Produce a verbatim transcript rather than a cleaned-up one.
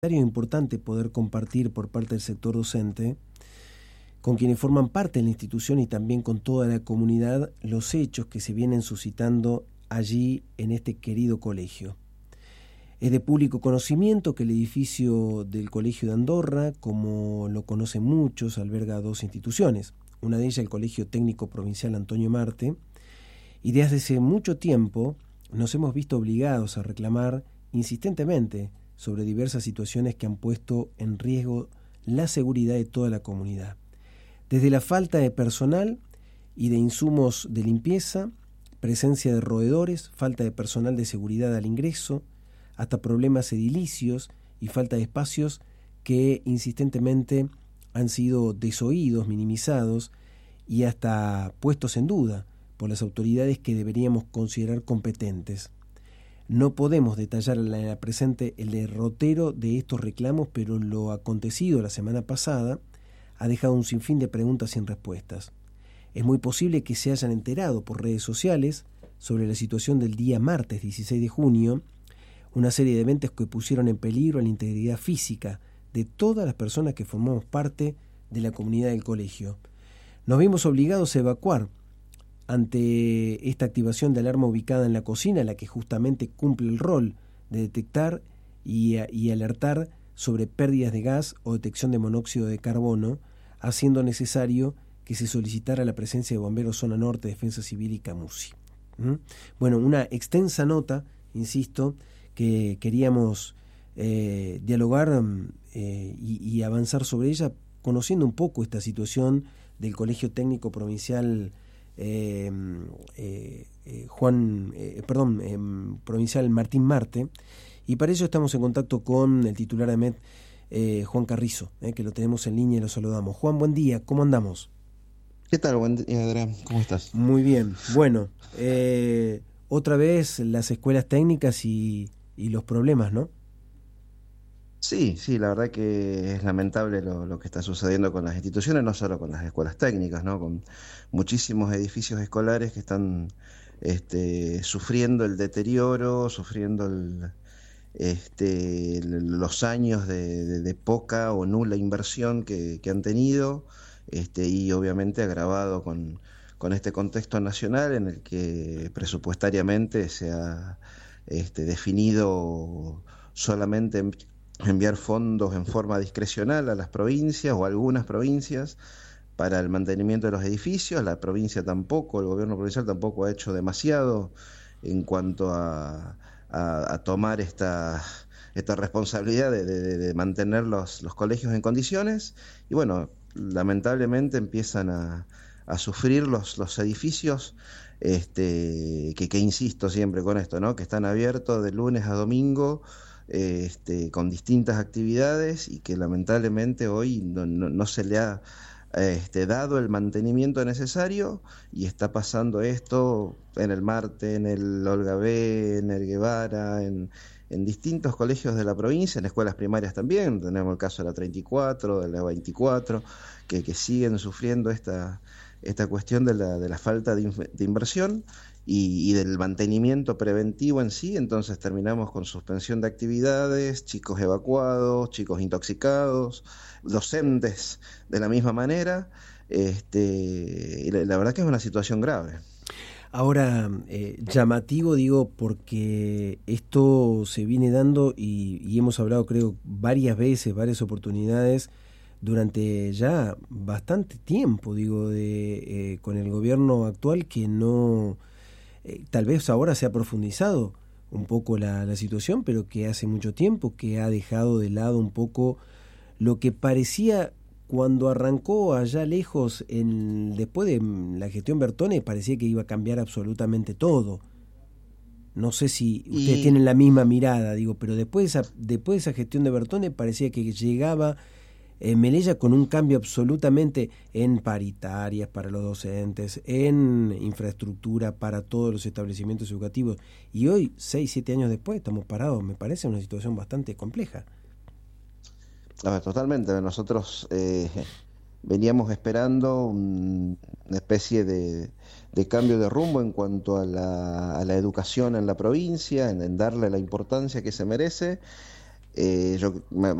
importante poder compartir por parte del sector docente con quienes forman parte de la institución y también con toda la comunidad los hechos que se vienen suscitando allí en este querido colegio. Es de público conocimiento que el edificio del Colegio de Andorra, como lo conocen muchos, alberga dos instituciones. Una de ellas el Colegio Técnico Provincial Antonio Marte, y desde hace mucho tiempo nos hemos visto obligados a reclamar insistentemente sobre diversas situaciones que han puesto en riesgo la seguridad de toda la comunidad. Desde la falta de personal y de insumos de limpieza, presencia de roedores, falta de personal de seguridad al ingreso, hasta problemas edilicios y falta de espacios que insistentemente han sido desoídos, minimizados y hasta puestos en duda por las autoridades que deberíamos considerar competentes. No podemos detallar en la presente el derrotero de estos reclamos, pero lo acontecido la semana pasada ha dejado un sinfín de preguntas sin respuestas. Es muy posible que se hayan enterado por redes sociales sobre la situación del día martes dieciséis de junio, una serie de eventos que pusieron en peligro la integridad física de todas las personas que formamos parte de la comunidad del colegio. Nos vimos obligados a evacuar ante esta activación de alarma ubicada en la cocina, la que justamente cumple el rol de detectar y, y alertar sobre pérdidas de gas o detección de monóxido de carbono, haciendo necesario que se solicitara la presencia de bomberos Zona Norte, Defensa Civil y Camusi. ¿Mm? Bueno, una extensa nota, insisto, que queríamos eh, dialogar eh, y, y avanzar sobre ella, conociendo un poco esta situación del Colegio Técnico Provincial Eh, eh, eh, Juan, eh, perdón, eh, Provincial Martín Marte, y para ello estamos en contacto con el titular de AMET, eh, Juan Carrizo, eh, que lo tenemos en línea y lo saludamos. Juan, buen día, ¿cómo andamos? ¿Qué tal? Buen día, Adrián, ¿cómo estás? Muy bien, bueno, eh, otra vez las escuelas técnicas y, y los problemas, ¿no? Sí, sí, la verdad que es lamentable lo, lo que está sucediendo con las instituciones, no solo con las escuelas técnicas, ¿no? Con muchísimos edificios escolares que están este, sufriendo el deterioro, sufriendo el, este, el- los años de, de- de poca o nula inversión que, que han tenido, este, y obviamente agravado con, con este contexto nacional en el que presupuestariamente se ha este, definido solamente en- enviar fondos en forma discrecional a las provincias o a algunas provincias para el mantenimiento de los edificios. La provincia tampoco, el gobierno provincial tampoco ha hecho demasiado en cuanto a, a- a tomar esta, esta responsabilidad de, de- de mantener los, los colegios en condiciones. Y bueno, lamentablemente empiezan a, a sufrir los, los edificios, este, que, que insisto siempre con esto, ¿no? Que están abiertos de lunes a domingo, eh, este, con distintas actividades, y que lamentablemente hoy no, no- no se le ha este, dado el mantenimiento necesario, y está pasando esto en el Marte, en el Olga B, en el Guevara, en, en distintos colegios de la provincia, en escuelas primarias también. Tenemos el caso de la treinta y cuatro, de la veinticuatro, que, que siguen sufriendo esta, esta cuestión de la, de la falta de, inf- de inversión y, y del mantenimiento preventivo en sí. Entonces terminamos con suspensión de actividades, chicos evacuados, chicos intoxicados, docentes de la misma manera. Este, y la, la verdad que es una situación grave. Ahora, eh, llamativo digo porque esto se viene dando y, y hemos hablado creo varias veces, varias oportunidades durante ya bastante tiempo, digo, de eh, con el gobierno actual que no, eh, tal vez ahora se ha profundizado un poco la, la situación, pero que hace mucho tiempo que ha dejado de lado un poco lo que parecía cuando arrancó allá lejos, en, después de la gestión Bertone, parecía que iba a cambiar absolutamente todo. No sé si ustedes Y tienen la misma mirada, digo, pero después de esa, después de esa gestión de Bertone parecía que llegaba eh, Melella con un cambio absolutamente en paritarias para los docentes, en infraestructura para todos los establecimientos educativos. Y hoy, seis, siete años después, estamos parados, me parece una situación bastante compleja. a ver, totalmente. Nosotros eh, veníamos esperando un- una especie de, de cambio de rumbo en cuanto a la, a la educación en la provincia, en, en darle la importancia que se merece. Eh, yo me,